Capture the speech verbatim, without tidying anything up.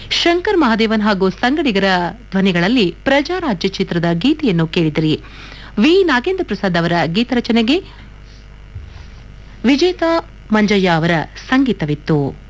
ಶಂಕರ್ ಮಹಾದೇವನ್ ಹಾಗೂ ಸಂಗಡಿಗರ ಧ್ವನಿಗಳಲ್ಲಿ ಪ್ರಜಾರಾಜ್ಯ ಚಿತ್ರದ ಗೀತೆಯನ್ನು ಕೇಳಿದಿರಿ. ವಿ ನಾಗೇಂದ್ರ ಪ್ರಸಾದ್ ಅವರ ಗೀತರಚನೆಗೆ ವಿಜೇತಾ ಮಂಜಯ್ಯ ಅವರ ಸಂಗೀತವಿತ್ತು.